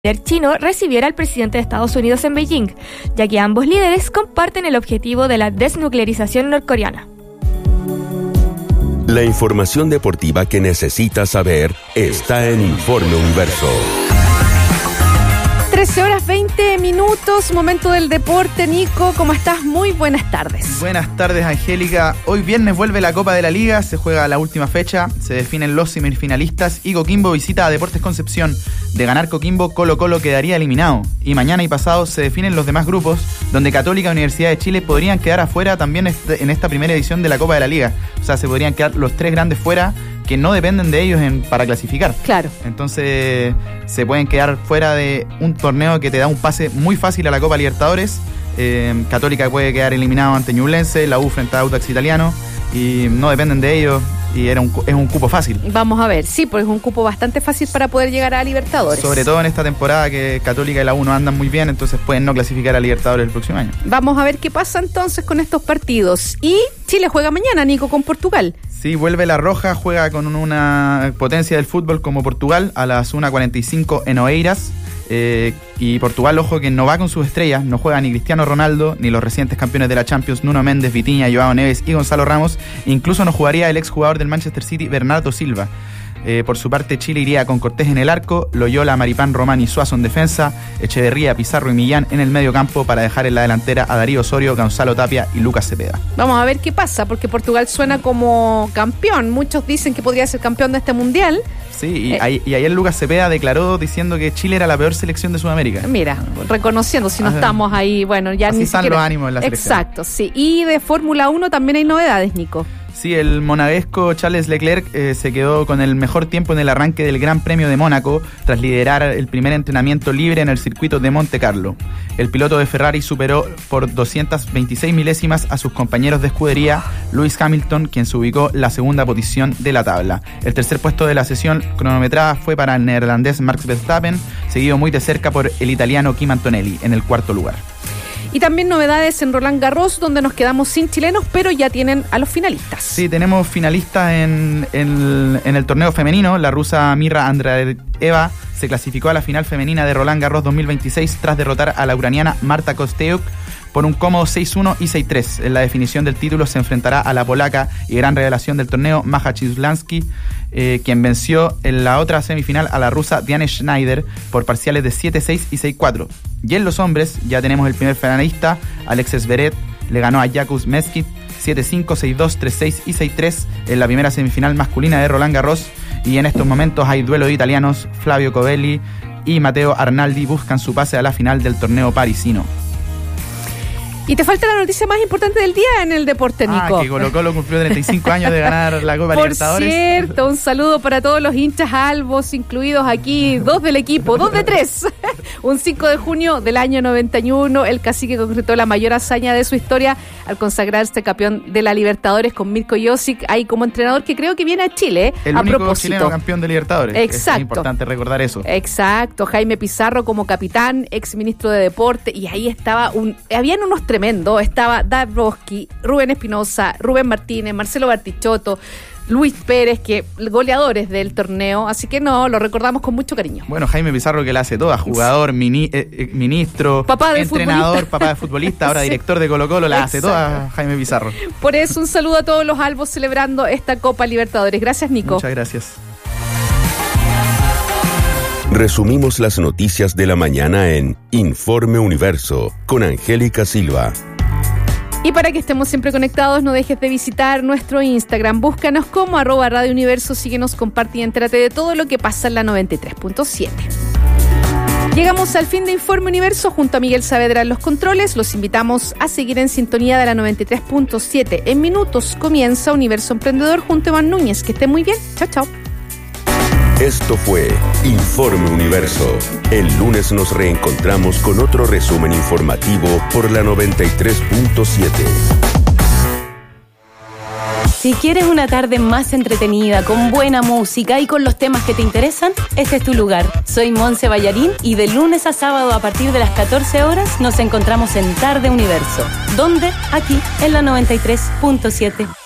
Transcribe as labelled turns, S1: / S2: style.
S1: chino recibiera al presidente de Estados Unidos en Beijing, ya que ambos líderes comparten el objetivo de la desnuclearización norcoreana.
S2: La información deportiva que necesitas saber está en Informe Universo.
S3: 13:20, momento del deporte. Nico, ¿cómo estás? Muy buenas tardes.
S4: Buenas tardes, Angélica. Hoy viernes vuelve la Copa de la Liga, se juega la última fecha, se definen los semifinalistas y Coquimbo visita a Deportes Concepción. De ganar Coquimbo, Colo-Colo quedaría eliminado. Y mañana y pasado se definen los demás grupos, donde Católica y Universidad de Chile podrían quedar afuera también en esta primera edición de la Copa de la Liga. O sea, se podrían quedar los tres grandes fuera, que no dependen de ellos para clasificar.
S3: Claro.
S4: Entonces se pueden quedar fuera de un torneo que te da un pase muy fácil a la Copa Libertadores. Católica puede quedar eliminado ante Ñublense, la U frente a Audax Italiano, y no dependen de ellos, y es un cupo fácil.
S3: Vamos a ver, sí, porque es un cupo bastante fácil para poder llegar a Libertadores.
S4: Sobre todo en esta temporada que Católica y la U no andan muy bien, entonces pueden no clasificar a Libertadores el próximo año.
S3: Vamos a ver qué pasa entonces con estos partidos. Y Chile juega mañana, Nico, con Portugal.
S4: Sí, vuelve la Roja, juega con una potencia del fútbol como Portugal a las 1:45 en Oeiras. Y Portugal, ojo, que no va con sus estrellas, no juega ni Cristiano Ronaldo, ni los recientes campeones de la Champions, Nuno Méndez, Vitinha, Joao Neves y Gonzalo Ramos. Incluso no jugaría el exjugador del Manchester City, Bernardo Silva. Por su parte, Chile iría con Cortés en el arco, Loyola, Maripán, Román y Suazo en defensa, Echeverría, Pizarro y Millán en el medio campo para dejar en la delantera a Darío Osorio, Gonzalo Tapia y Lucas Cepeda.
S3: Vamos a ver qué pasa, porque Portugal suena como campeón. Muchos dicen que podría ser campeón de este mundial.
S4: Sí, y ayer Lucas Cepeda declaró diciendo que Chile era la peor selección de Sudamérica.
S3: Mira, reconociendo, si no estamos ahí, bueno, ya
S4: así
S3: ni
S4: están
S3: siquiera
S4: los ánimos en la selección.
S3: Exacto, sí. Y de Fórmula 1 también hay novedades, Nico.
S4: Sí, el monegasco Charles Leclerc se quedó con el mejor tiempo en el arranque del Gran Premio de Mónaco tras liderar el primer entrenamiento libre en el circuito de Monte Carlo. El piloto de Ferrari superó por 226 milésimas a sus compañeros de escudería, Lewis Hamilton, quien se ubicó la segunda posición de la tabla. El tercer puesto de la sesión cronometrada fue para el neerlandés Max Verstappen, seguido muy de cerca por el italiano Kim Antonelli en el cuarto lugar.
S3: Y también novedades en Roland Garros, donde nos quedamos sin chilenos, pero ya tienen a los finalistas.
S4: Sí, tenemos finalistas en el torneo femenino. La rusa Mirra Andreeva se clasificó a la final femenina de Roland Garros 2026 tras derrotar a la ucraniana Marta Kostyuk por un cómodo 6-1 y 6-3. En la definición del título se enfrentará a la polaca y gran revelación del torneo, Maja Czyzlański, quien venció en la otra semifinal a la rusa Diane Schneider por parciales de 7-6 y 6-4. Y en los hombres ya tenemos el primer finalista, Alexis Zverev, le ganó a Jakub Meskit 7-5, 6-2, 3-6 y 6-3 en la primera semifinal masculina de Roland Garros. Y en estos momentos hay duelo de italianos, Flavio Covelli y Matteo Arnaldi buscan su pase a la final del torneo parisino.
S3: Y te falta la noticia más importante del día en el deporte, Nico.
S4: Que Colo-Colo cumplió 35 años de ganar la Copa Libertadores.
S3: Por cierto, un saludo para todos los hinchas albos, incluidos aquí, 2 del equipo, 2 de 3. Un 5 de junio del año 91, el cacique concretó la mayor hazaña de su historia al consagrarse campeón de la Libertadores con Mirko Josic ahí como entrenador, que creo que viene a Chile,
S4: el
S3: a
S4: único
S3: propósito.
S4: Chileno campeón de Libertadores.
S3: Exacto.
S4: Es importante recordar eso.
S3: Exacto, Jaime Pizarro como capitán, ex ministro de Deporte, y ahí habían unos tremendos, estaba Dabrowski, Rubén Espinosa, Rubén Martínez, Marcelo Bartichotto, Luis Pérez, que goleadores del torneo, así que lo recordamos con mucho cariño.
S4: Bueno, Jaime Pizarro, que la hace toda, jugador, ministro,
S3: papá de
S4: entrenador,
S3: futbolista.
S4: Papá de futbolista, ahora sí. Director de Colo-Colo, la hace toda Jaime Pizarro.
S3: Por eso un saludo a todos los albos celebrando esta Copa Libertadores. Gracias, Nico.
S4: Muchas gracias.
S2: Resumimos las noticias de la mañana en Informe Universo con Angélica Silva.
S3: Y para que estemos siempre conectados, no dejes de visitar nuestro Instagram. Búscanos como @Radio Universo, síguenos, comparte y entérate de todo lo que pasa en la 93.7. Llegamos al fin de Informe Universo junto a Miguel Saavedra en los controles. Los invitamos a seguir en sintonía de la 93.7. En minutos comienza Universo Emprendedor junto a Iván Núñez. Que estén muy bien. Chao, chao.
S2: Esto fue Informe Universo. El lunes nos reencontramos con otro resumen informativo por la 93.7.
S5: Si quieres una tarde más entretenida, con buena música y con los temas que te interesan, este es tu lugar. Soy Monse Ballarín y de lunes a sábado a partir de las 14 horas nos encontramos en Tarde Universo. ¿Dónde? Aquí, en la 93.7.